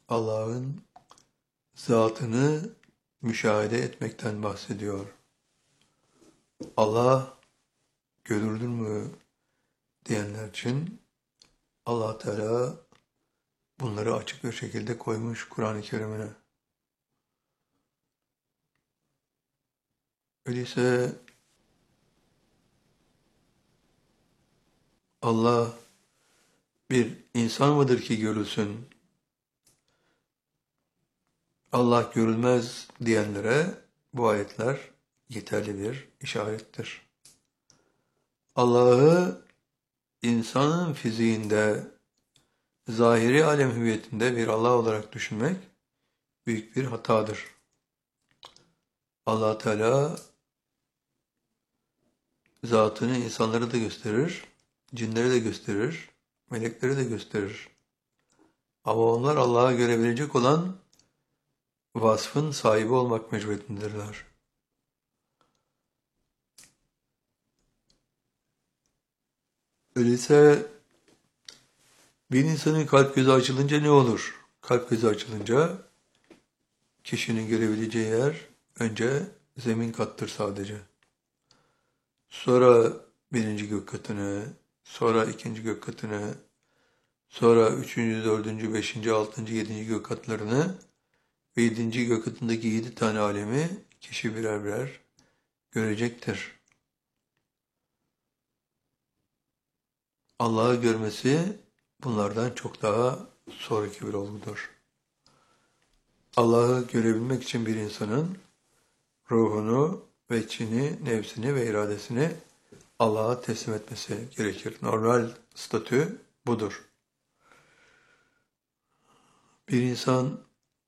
Allah'ın zatını müşahede etmekten bahsediyor. Allah görülür mü diyenler için Allah Teala bunları açık bir şekilde koymuş Kur'an-ı Kerim'ine. Öyleyse Allah bir insan mıdır ki görülsün? Allah görülmez diyenlere bu ayetler yeterli bir işarettir. Allah'ı insanın fiziğinde, zahiri alem hüviyetinde bir Allah olarak düşünmek büyük bir hatadır. Allah Teala zatını insanları da gösterir, cinleri de gösterir, melekleri de gösterir. Ama onlar Allah'a görebilecek olan vasfın sahibi olmak mecburiyetindedirler. Öyleyse bir insanın kalp gözü açılınca ne olur? Kalp gözü açılınca kişinin görebileceği yer önce zemin kattır sadece. Sonra birinci gök katını, sonra ikinci gök katını, sonra üçüncü, dördüncü, beşinci, altıncı, yedinci gök katlarını ve yedinci gök katındaki 7 tane alemi kişi birer birer görecektir. Allah'ı görmesi bunlardan çok daha sonraki bir olgudur. Allah'ı görebilmek için bir insanın ruhunu ve içini, nefsini ve iradesini Allah'a teslim etmesi gerekir. Normal statü budur. Bir insan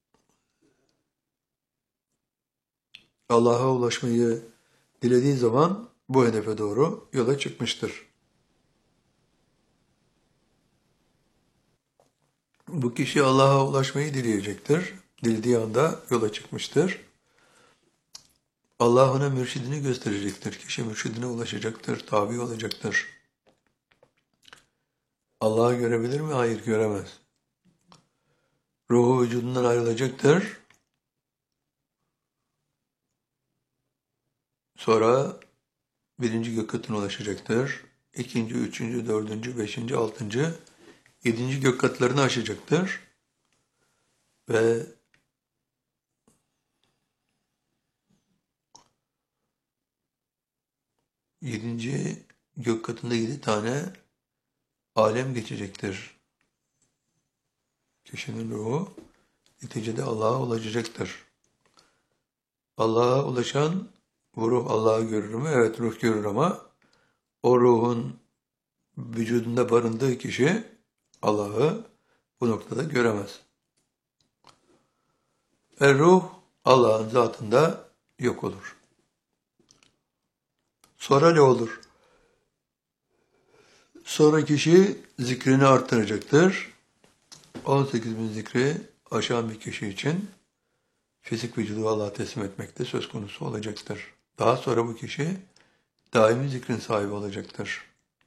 Allah'a ulaşmayı dilediği zaman bu hedefe doğru yola çıkmıştır. Bu kişi Allah'a ulaşmayı dileyecektir. Dilediği anda yola çıkmıştır. Allah ona mürşidini gösterecektir. Kişi mürşidine ulaşacaktır, tabi olacaktır. Allah'ı görebilir mi? Hayır, göremez. Ruhu vücudundan ayrılacaktır. Sonra birinci gök katına ulaşacaktır. İkinci, üçüncü, dördüncü, beşinci, altıncı, yedinci gök katlarını aşacaktır. Ve yedinci gök katında 7 tane alem geçecektir. Kişinin ruhu neticede Allah'a ulaşacaktır. Allah'a ulaşan bu ruh Allah'ı görür mü? Evet, ruh görür ama o ruhun vücudunda barındığı kişi Allah'ı bu noktada göremez. Ve ruh Allah'ın zatında yok olur. Sonra ne olur? Sonra kişi zikrini arttıracaktır. 18 bin zikri aşan bir kişi için fizik vücudu Allah'a teslim etmekte söz konusu olacaktır. Daha sonra bu kişi daimi zikrin sahibi olacaktır.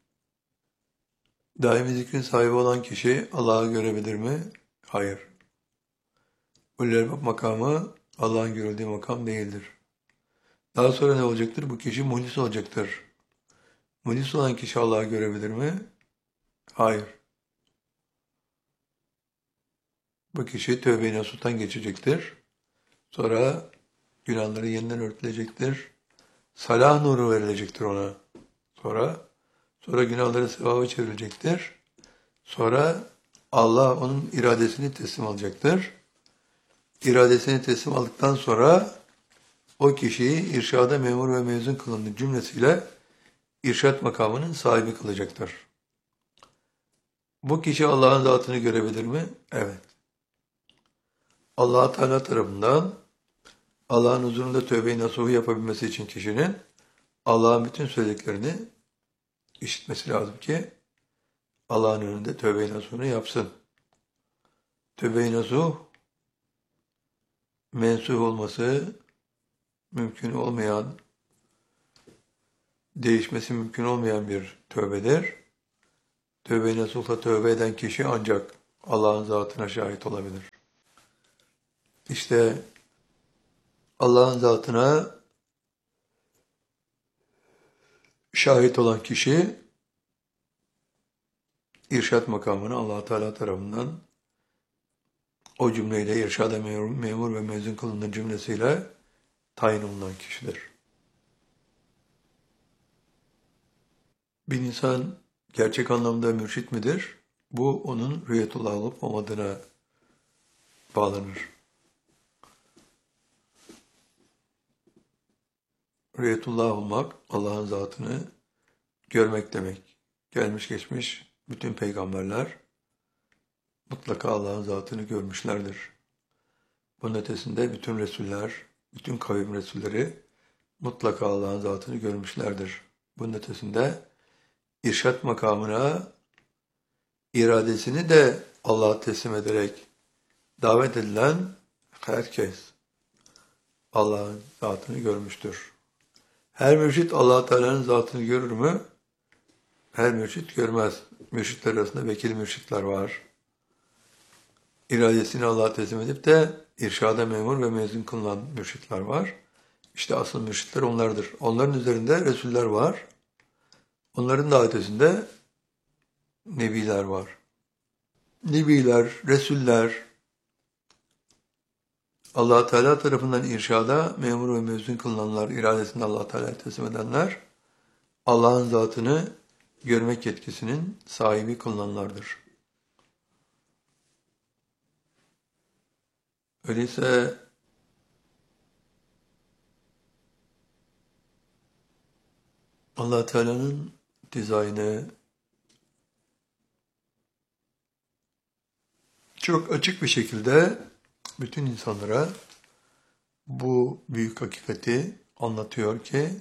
Daimi zikrin sahibi olan kişi Allah'ı görebilir mi? Hayır. Ulul Albab makamı Allah'ın görüldüğü makam değildir. Daha sonra ne olacaktır? Bu kişi muhlis olacaktır. Muhlis olan kişi Allah'ı görebilir mi? Hayır. Bu kişi tövbe-i nasuhtan geçecektir. Sonra günahları yeniden örtülecektir. Salah nuru verilecektir ona. Sonra günahları sevaba çevrilecektir. Sonra Allah onun iradesini teslim alacaktır. İradesini teslim aldıktan sonra o kişiyi irşada memur ve mezun kılındığı cümlesiyle irşat makamının sahibi kılacaktır. Bu kişi Allah'ın zatını görebilir mi? Evet. Allah Teala tarafından Allah'ın huzurunda tövbe-i nasuhu yapabilmesi için kişinin Allah'ın bütün söylediklerini işitmesi lazım ki Allah'ın önünde tövbe-i nasuhunu yapsın. Tövbe-i nasuh mensuh olması mümkün olmayan, değişmesi mümkün olmayan bir tövbedir. Tövbe-i nasuhla tövbe eden kişi ancak Allah'ın zatına şahit olabilir. İşte Allah'ın zatına şahit olan kişi irşad makamına Allah Teala tarafından o cümleyle irşada memur ve mezun kılınan cümlesiyle tayin olunan kişidir. Bir insan gerçek anlamda mürşit midir? Bu onun rüyetullah olup olmadığına bağlanır. Rüyetullah olmak, Allah'ın zatını görmek demek. Gelmiş geçmiş bütün peygamberler mutlaka Allah'ın zatını görmüşlerdir. Bunun ötesinde bütün Resuller, bütün kavim Resulleri mutlaka Allah'ın zatını görmüşlerdir. Bunun ötesinde irşat makamına iradesini de Allah'a teslim ederek davet edilen herkes Allah'ın zatını görmüştür. Her mürşit Allah Teala'nın zatını görür mü? Her mürşit görmez. Mürşitler arasında vekil mürşitler var. İradesini Allah'a teslim edip de irşada memur ve mezun kılınan mürşitler var. İşte asıl mürşitler onlardır. Onların üzerinde Resuller var. Onların da ötesinde Nebiler var. Nebiler, Resuller, Allah Teala tarafından irşada memur ve mezun kılınanlar, iradesini Allah Teala'ya teslim edenler, Allah'ın zatını görmek yetkisinin sahibi kılınanlardır. Öyleyse Allah Teala'nın dizaynı çok açık bir şekilde bütün insanlara bu büyük hakikati anlatıyor ki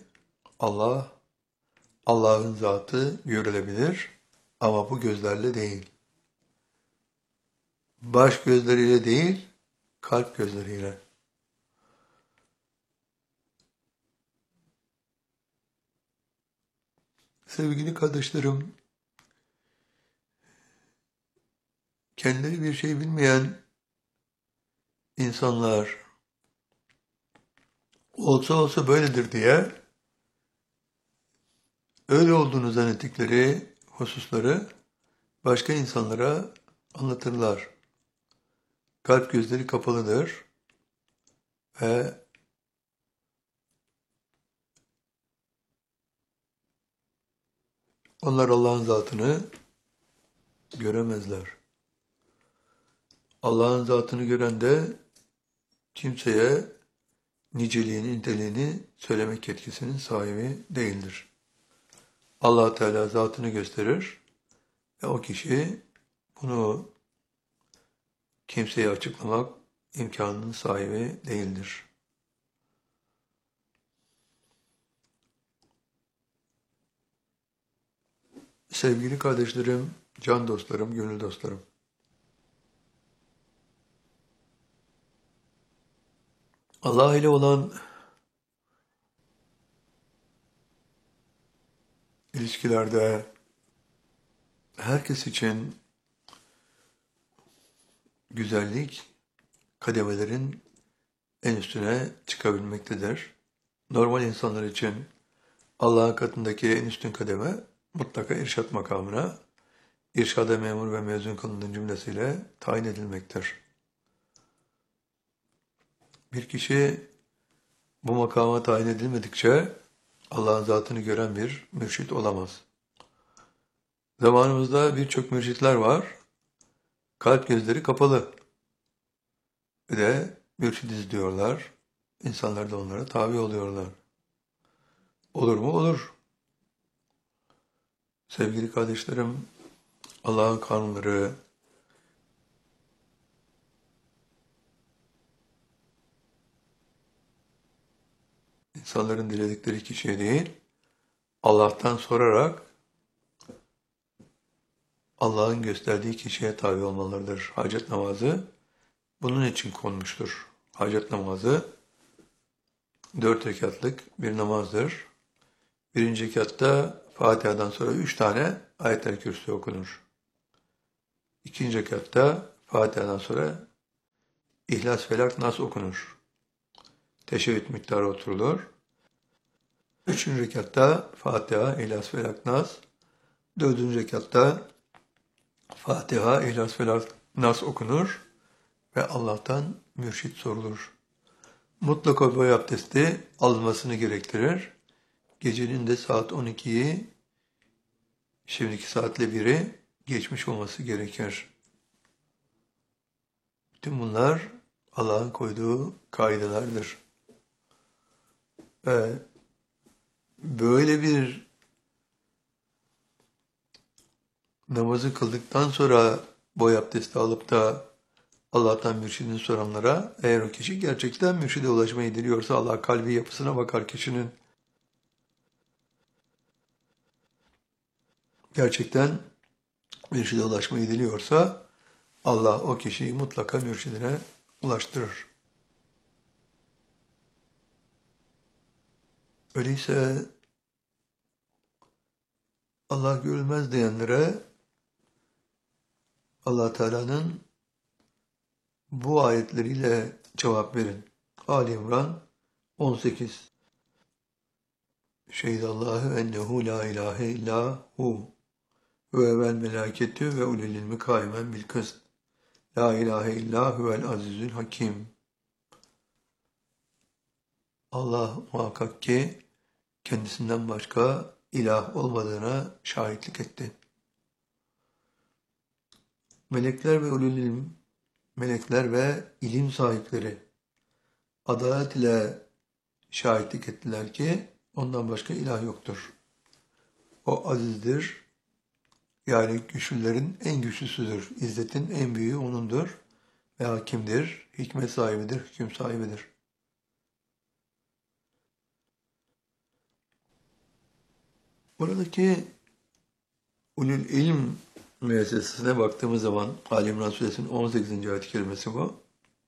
Allah'ın zatı görülebilir ama bu gözlerle değil. Baş gözleriyle değil, kalp gözleriyle. Sevgili kardeşlerim, kendileri bir şey bilmeyen insanlar olsa böyledir diye öyle olduğunu zannettikleri hususları başka insanlara anlatırlar. Kalp gözleri kapalıdır ve onlar Allah'ın zatını göremezler. Allah'ın zatını gören de kimseye niceliğini, niteliğini söylemek yetkisinin sahibi değildir. Allah Teala zatını gösterir ve o kişi bunu kimseye açıklamak imkanının sahibi değildir. Sevgili kardeşlerim, can dostlarım, gönül dostlarım. Allah ile olan ilişkilerde herkes için güzellik kademelerin en üstüne çıkabilmektedir. Normal insanlar için Allah'ın katındaki en üstün kademe mutlaka irşat makamına, irşada memur ve mezun kılındığı cümlesiyle tayin edilmektir. Bir kişi bu makama tayin edilmedikçe Allah'ın zatını gören bir mürşit olamaz. Zamanımızda birçok mürşitler var. Kalp gözleri kapalı. Bir de mürşit izliyorlar. İnsanlar da onlara tabi oluyorlar. Olur mu? Olur. Sevgili kardeşlerim, Allah'ın kanunları, insanların diledikleri kişiye değil, Allah'tan sorarak Allah'ın gösterdiği kişiye tabi olmalıdır. Hacet namazı bunun için konmuştur. Hacet namazı 4 rekatlık bir namazdır. Birinci rekatta Fatiha'dan sonra 3 tane ayet-el kürsü okunur. İkinci rekatta Fatiha'dan sonra İhlas, Felak, Nas okunur. Teşehhüd miktarı oturulur. 3. rekatta Fatiha, İhlas, Felak, Nas. 4. rekatta Fatiha, İhlas, Felak, Nas okunur ve Allah'tan mürşit sorulur. Mutlaka boy abdesti alınmasını gerektirir. Gecenin de saat 12'yi, şimdiki saatle 1'i geçmiş olması gerekir. Bütün bunlar Allah'ın koyduğu kaidelerdir. Ve böyle bir namazı kıldıktan sonra boy abdesti alıp da Allah'tan mürşidini soranlara, eğer o kişi gerçekten mürşide ulaşmayı diliyorsa Allah kalbi yapısına bakar kişinin. Gerçekten mürşide ulaşmayı diliyorsa Allah o kişiyi mutlaka mürşidine ulaştırır. Öyleyse Allah görülmez diyenlere Allah Teala'nın bu ayetleriyle cevap verin. Ali İmran 18. Şehidallahu ennehu la ilahe illa hu ve vel melâketü ve ulul ilmi kâimen bil kıst. La ilahe illa huvel azizül hakim. Allah muhakkak ki kendisinden başka ilah olmadığına şahitlik etti. Melekler ve ulul ilm, melekler ve ilim sahipleri adalet ile şahitlik ettiler ki ondan başka ilah yoktur. O azizdir, yani güçlülerin en güçlüsüdür. İzzetin en büyüğü O'nundur ve hakimdir, hikmet sahibidir, hüküm sahibidir. Buradaki ulul ilm müessesesine baktığımız zaman Ali İmran Suresinin 18. ayet-i kerimesi bu.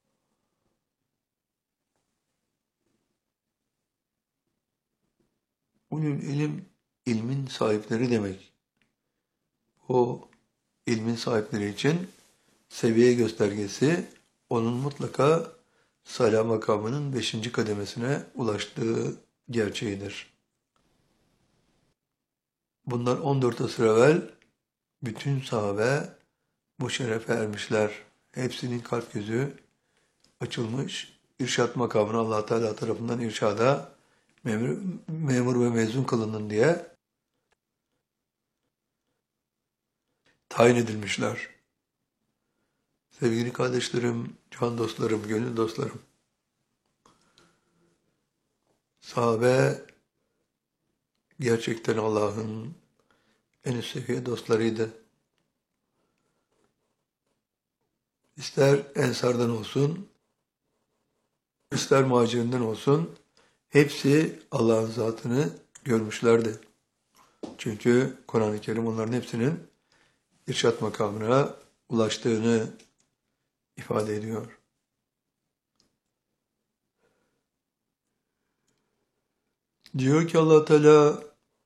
Ulul ilim, ilmin sahipleri demek. O ilmin sahipleri için seviye göstergesi onun mutlaka sala makamının 5. kademesine ulaştığı gerçeğidir. Bundan 14 asır evvel bütün sahabe bu şerefe ermişler. Hepsinin kalp gözü açılmış. İrşad makamına Allah Teala tarafından irşada memur ve mezun kılının diye tayin edilmişler. Sevgili kardeşlerim, can dostlarım, gönül dostlarım. Sahabe gerçekten Allah'ın en üst seviye dostlarıydı. İster Ensar'dan olsun, ister Muhacir'inden olsun, hepsi Allah'ın zatını görmüşlerdi. Çünkü Kur'an-ı Kerim onların hepsinin irşad makamına ulaştığını ifade ediyor. Diyor ki Allah Teala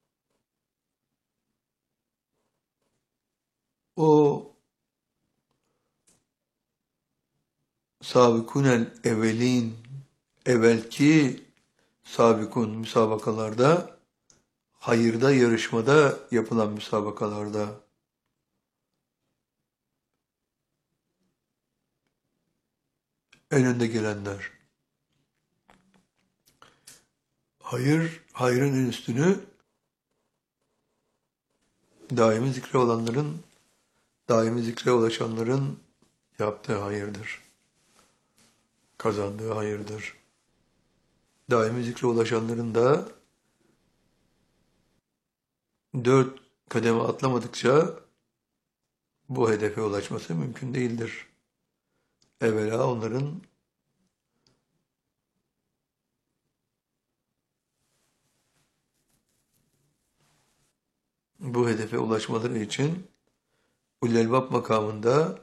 o sabıkunel evvelin, evvelki sabikun müsabakalarda, hayırda, yarışmada yapılan müsabakalarda en önde gelenler. Hayrın en üstünü daimi zikre olanların, daimi zikre ulaşanların yaptığı hayırdır. Kazandığı hayırdır. Daimi zikre ulaşanların da 4 kademe atlamadıkça bu hedefe ulaşması mümkün değildir. Evvela onların bu hedefe ulaşmaları için Ulul Elbab makamında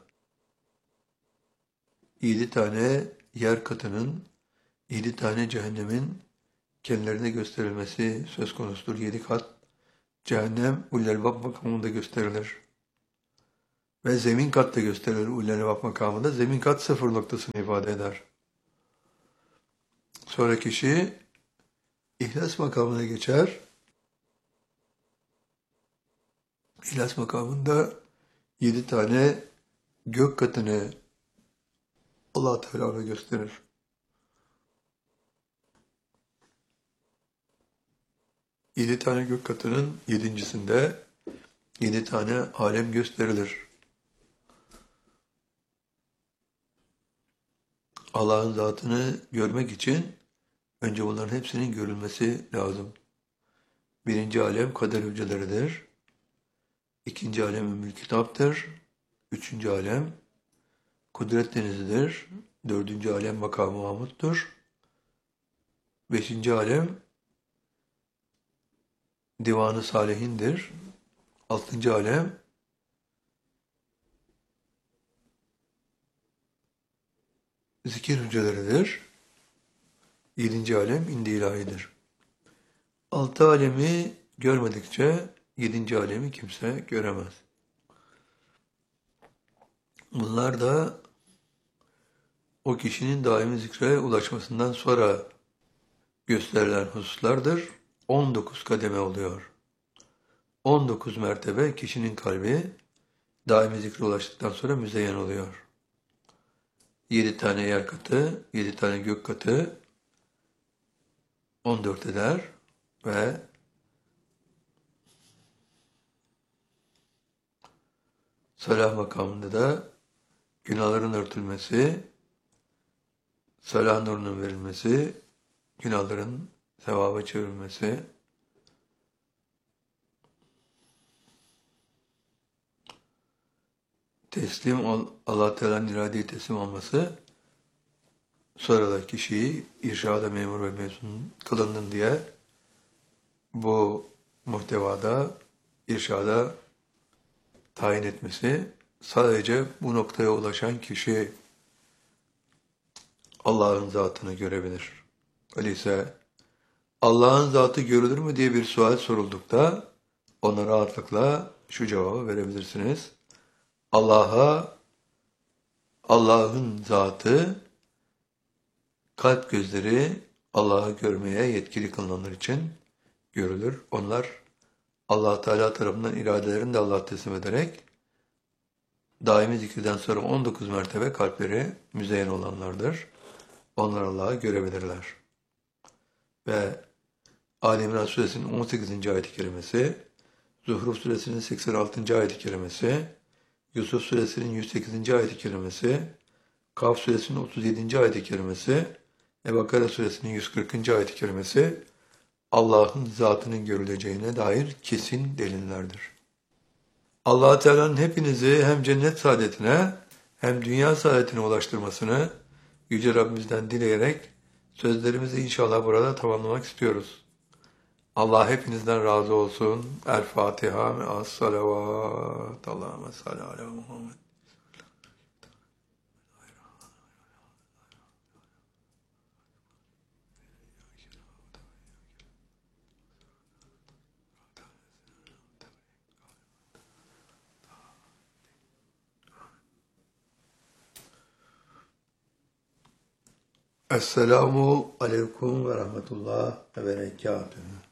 7 tane yer katının, 7 tane cehennemin kendilerine gösterilmesi söz konusudur. 7 kat cehennem Ulul Elbab makamında gösterilir. Ve zemin kat da gösterilir ullenevat makamında. Zemin kat sıfır noktasını ifade eder. Sonra kişi ihlas makamına geçer. İhlas makamında 7 tane gök katını Allah Teala gösterir. 7 tane gök katının yedincisinde 7 tane alem gösterilir. Allah'ın zatını görmek için önce bunların hepsinin görülmesi lazım. Birinci alem kader hücreleridir. İkinci alem ümmül kitaptır. Üçüncü alem kudret denizidir. Dördüncü alem makam-ı Mahmud'dur. Beşinci alem divan-ı salihindir. Altıncı alem zikir hücreleridir. Yedinci alem indi ilahidir. Altı alemi görmedikçe yedinci alemi kimse göremez. Bunlar da o kişinin daimi zikre ulaşmasından sonra gösterilen hususlardır. 19 kademe oluyor. 19 mertebe kişinin kalbi daimi zikre ulaştıktan sonra müzeyyen oluyor. 7 tane yer katı, 7 tane gök katı 14 eder ve salah makamında da günahların örtülmesi, salah nurunun verilmesi, günahların sevaba çevrilmesi, Allah Teala'nın iradeye teslim olması, sonra da kişiyi irşada memur ve mezun kılındın diye bu muhtevada irşada tayin etmesi, sadece bu noktaya ulaşan kişi Allah'ın zatını görebilir. Öyleyse Allah'ın zatı görülür mü diye bir sual soruldukta ona rahatlıkla şu cevabı verebilirsiniz. Allah'ın zatı, kalp gözleri Allah'ı görmeye yetkili kılınanlar için görülür. Onlar Allah Teala tarafından iradelerini de Allah'a teslim ederek daimi zikirden sonra 19 mertebe kalpleri müzeyyen olanlardır. Onlar Allah'ı görebilirler. Ve Ali İmran Suresinin 18. ayet-i kerimesi, Zuhruf Suresinin 86. ayet-i kerimesi, Yusuf Suresinin 108. ayet-i kerimesi, Kaf Suresinin 37. ayet-i kerimesi, Bakara Suresinin 140. ayet-i kerimesi, Allah'ın zatının görüleceğine dair kesin delillerdir. Allah Teala'nın hepinizi hem cennet saadetine hem dünya saadetine ulaştırmasını Yüce Rabbimizden dileyerek sözlerimizi inşallah burada tamamlamak istiyoruz. Allah hepinizden razı olsun. El Fatiha me'as salavat. Allahümme salli ala Muhammed. Esselamu aleyküm ve rahmetullah ve berekatuhu.